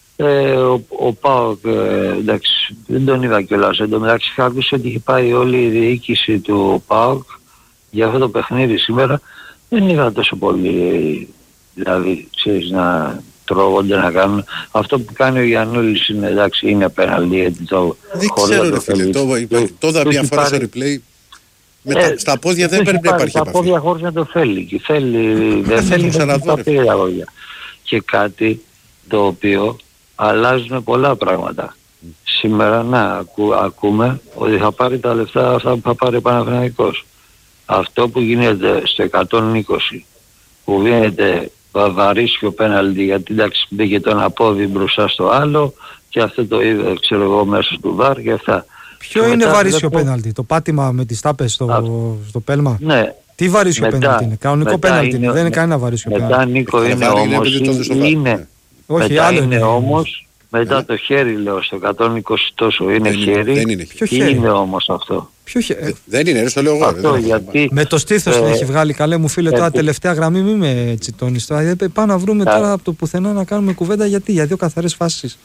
Ο ΠΑΟΚ, εντάξει, δεν τον είδα κιόλας. Εν τω μεταξύ είχα ακούσει ότι είχε πάει όλη η διοίκηση του ΠΑΟΚ για αυτό το παιχνίδι σήμερα. Δεν είδα τόσο πολύ, δηλαδή, ξέρεις, να τρώγονται, να κάνουν. Αυτό που κάνει ο Γιαννούλης είναι, εντάξει, είναι πέναλτι, γιατί το δεν ξέρω ρε φίλε, το είδα μια φορά στο replay. Στα πόδια δεν πρέπει να υπάρχει επαφή. Στα πόδια χωρίς να το θέλει. Και δεν θέλει να τα πει αγώγια. Και κάτι το οποίο αλλάζουν πολλά πράγματα. Σήμερα ακούμε ότι θα πάρει τα λεφτά αυτά που θα πάρει ο Παναθηναϊκός. Αυτό που γίνεται στο 120 που γίνεται βαρύσιο πέναλτι, γιατί εντάξει μπήκε το ένα πόδι μπροστά στο άλλο και αυτό το είδε ξέρω εγώ μέσα του βάρ και αυτά. Ποιο είναι βαρύσιο πέναλτι? Το πάτημα με τις τάπες στο πέλμα? Ναι. Τι βαρύσιο πέναλτι είναι? Κανονικό πέναλτι είναι, δεν είναι κανένα βαρύσιο πέναλτι. Μετά Νίκο είναι όμως, όχι, άλλο είναι όμως, μετά το χέρι λέω στο 120 τόσο είναι χέρι. Δεν είναι. Ποιο χέρι? Είναι όμως αυτό. Δεν είναι, στο λέω εγώ. Με το στήθος την έχει βγάλει, καλέ μου φίλε, τώρα τελευταία γραμμή μην με τσιτώνεις. Πάμε να βρούμε τώρα από το πουθενά να κάνουμε κουβέντα γιατί, για 2 καθαρές φάσεις.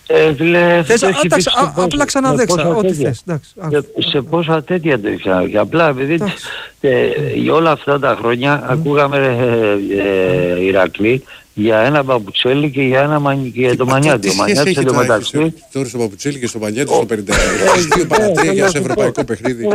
Απλά ξαναδέξα, ό,τι θες. Σε πόσα τέτοια το είχα. Και απλά επειδή για όλα αυτά τα χρόνια ακούγαμε Ηρακλή για ένα Παπουτσέλη και για το Μανιάτη. Ο Μανιάτης εντωμεταξύ... Τώρα στο Παπουτσέλη και στο Μανιάτη στο 50. Δύο παρατρία για σε ευρωπαϊκό παιχνίδι.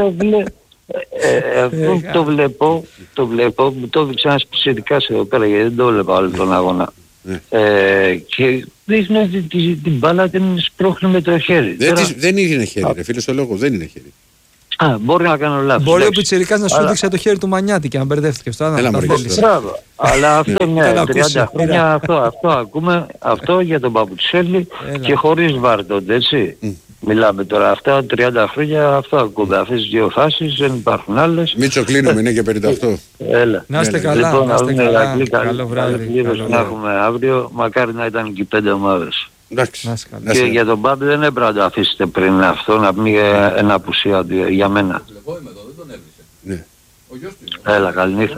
Το βλέπω, μου το έδειξε ένας σχετικά εδώ πέρα γιατί δεν το βλέπα όλο τον αγώνα. Και δείχνει ότι την μπάλα την σπρώχνει με το χέρι. Δεν είναι χέρι, ρε φίλε, στο λόγο, δεν είναι χέρι. Μπορεί να κάνω λάθος. Μπορεί ο Πιτσιρικάς να σου δείξει το χέρι του Μανιάτη και να μπερδεύτηκε. Μπράβο. Αλλά αυτό είναι 30 χρόνια, αυτό ακούμε, αυτό για τον Παπουτσέλη και χωρίς Βάρτοντ, έτσι. Μιλάμε τώρα αυτά, 30 χρόνια, αυτό ακούμε. Αυτές τις δύο φάσεις, δεν υπάρχουν άλλες. Μίτσο, κλείνουμε, είναι και 58. Έλα. Να είστε καλά, λοιπόν, να είστε καλά. Καλό βράδυ. Να έχουμε αύριο, μακάρι να ήταν και 5 ομάδες. Και για τον Μπάμπη δεν έπρεπε να το αφήσετε πριν αυτό, να πει ένα απουσία για μένα. Ναι. Έλα, καληνύχτα.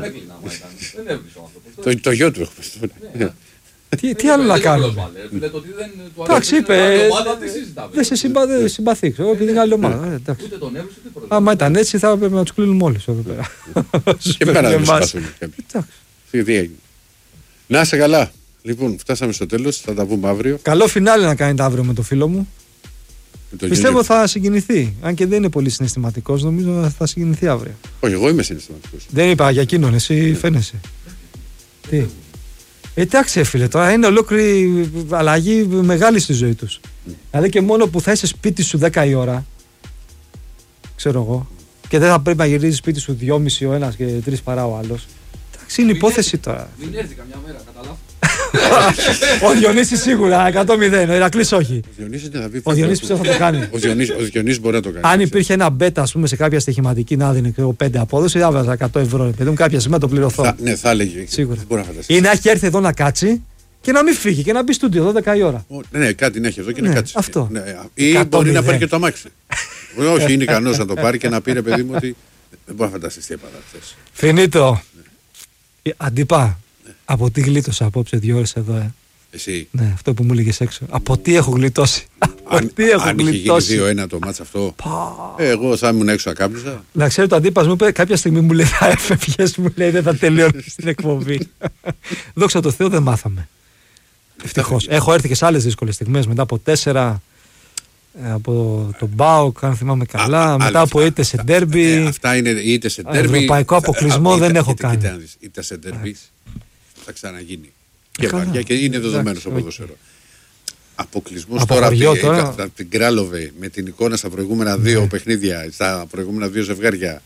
Το γιο του έχουμε. Τι άλλο να κάνω. Εντάξει, είπε, δεν σε συμπαθεί, εγώ επειδή είναι άλλη ομάδα. Άμα ήταν έτσι θα έπρεπε να τους κλείνουμε όλους εδώ πέρα. Και πέρα δεν συμπαθούν κάποιοι. Να είσαι καλά. Λοιπόν, φτάσαμε στο τέλος, θα τα πούμε αύριο. Καλό φινάλε να κάνετε αύριο με το φίλο μου. Πιστεύω θα συγκινηθεί. Αν και δεν είναι πολύ συναισθηματικός, νομίζω θα συγκινηθεί αύριο. Όχι, εγώ είμαι συναισθηματικός. Δεν είπα για εκείνον, εσύ φαίνεσαι. Τι. Εντάξει, φίλε, τώρα είναι ολόκληρη αλλαγή μεγάλη στη ζωή τους. Δηλαδή και μόνο που θα είσαι σπίτι σου 10 η ώρα, ξέρω εγώ, και δεν θα πρέπει να γυρίζεις σπίτι σου 2,5 ο ένας και 3 παρά ο άλλος. Εντάξει, είναι υπόθεση τώρα. Μην έρθει καμιά μέρα, κατά λάθος. Ο Διονύσης σίγουρα, 100-0. Ο Ηρακλής όχι. Ο Διονύσης πιστεύω θα το κάνει. Ο Διονύσης μπορεί να το κάνει. Αν υπήρχε ένα bet, ας πούμε, σε κάποια στοιχηματική να δίνει 5 απόδοση, θα βάζα 100 ευρώ. Παιδί μου, κάποια στιγμή να το πληρωθώ. Ναι, θα έλεγε. Σίγουρα. Ή να έχει έρθει εδώ να κάτσει και να μην φύγει και να μπει στούντιο 12 η ώρα. Ναι, κάτι να έχει εδώ και να κάτσει. Αυτό. Ή μπορεί να πάρει και το αμάξι. Όχι, είναι ικανός να το πάρει και να πει, ρε παιδί μου, ότι δεν μπορεί να φανταστείς τι έπαθα χθες. Φινίτο. Αντίπα. Από τι γλίτωσα απόψε 2 ώρες εδώ, Εσύ. Ναι, αυτό που μου έλεγες έξω. Από τι έχω γλιτώσει. Αν είχε γίνει 2-1 το μάτς αυτό, εγώ θα ήμουν έξω ακάμπλουσα. Να ξέρω, το Αντίπας μου είπε κάποια στιγμή, μου λέει θα έφευγες, μου λέει δεν θα τελειώνεις την εκπομπή. Δόξα τω Θεώ δεν μάθαμε. Ευτυχώς. Έχω έρθει και σε άλλες δύσκολες στιγμές μετά από 4. Από τον ΠΑΟΚ, αν θυμάμαι καλά, μετά από ήττες σε ντέρμπι. Αυτά είναι ήττες σε ντέρμπι. Ευρωπαϊκό αποκλεισμό δεν έχω κάνει. Ήττες σε ντέρμπι θα ξαναγίνει. Και βαριά και είναι δεδομένο στο ποδόσφαιρο. Αποκλεισμός τώρα από την Κράλοβε με την εικόνα στα προηγούμενα 2 παιχνίδια, στα προηγούμενα 2 ζευγάρια.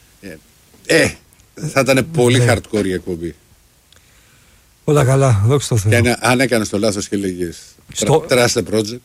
Θα ήταν πολύ hardcore η εκπομπή. Όλα καλά, δόξα τω Θεώ. Και αν έκανες το λάθος και λέγες Trust the project.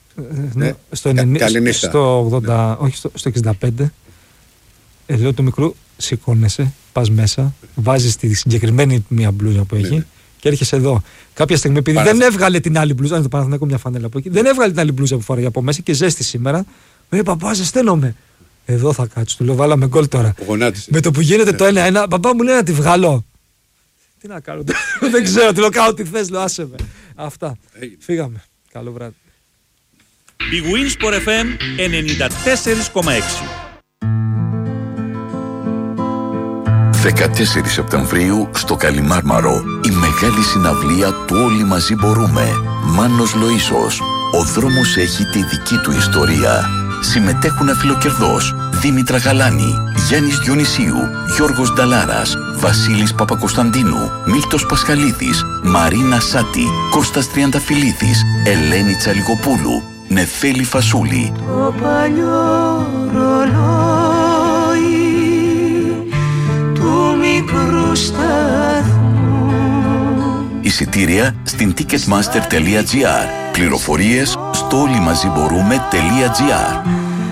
Στο 80, όχι στο 65, λέω του μικρού, σηκώνεσαι, πας μέσα, βάζεις τη συγκεκριμένη μία μπλούζα που έχει και έρχεσαι εδώ. Κάποια στιγμή, επειδή δεν έβγαλε την άλλη μπλούζα, αν το Παναθηναϊκό μια φανέλα από εκεί, δεν έβγαλε την άλλη μπλούζα που φοράει από μέσα και ζέστη σήμερα. Μου λέει, παπά, ζεσταίνομαι. Εδώ θα κάτσω, του λέω, βάλαμε γκολ τώρα. Με το που γίνεται το 1-1, παπά μου λέει να τη βγάλω. Τι να κάνω, δεν ξέρω, τι λέω, κάνω τι θες, λέω, άσε με. Αυτά. Φύγαμε. Καλό βράδυ. Η Winsport FM 94,6. 14 Σεπτεμβρίου στο Καλιμάρμαρο η μεγάλη συναυλία του Όλοι Μαζί Μπορούμε. Μάνος Λοΐσος. Ο δρόμος έχει τη δική του ιστορία. Συμμετέχουν Αφιλοκερδός, Δήμητρα Γαλάνη, Γιάννης Διονυσίου, Γιώργος Νταλάρας, Βασίλης Παπακοσταντίνου, Μίλτος Πασχαλίδης, Μαρίνα Σάτη, Κώστας Τριανταφυλλίδης, Ελένη Τσαλιγοπούλου, Νεφέλη Φασούλη. Το παλιό ρολόι του μικρού σταθμού. Εισιτήρια στην ticketmaster.gr. Πληροφορίες στο όλοιμαζιμπορούμε.gr.